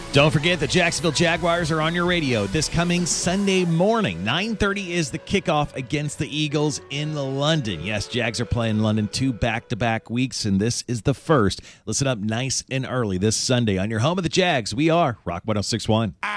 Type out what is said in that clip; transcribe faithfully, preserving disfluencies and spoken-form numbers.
Don't forget the Jacksonville Jaguars are on your radio this coming Sunday morning. nine thirty is the kickoff against the Eagles in London. Yes, Jags are playing London two back-to-back weeks, and this is the first. Listen up nice and early this Sunday on your home of the Jags. We are Rock one oh six point one.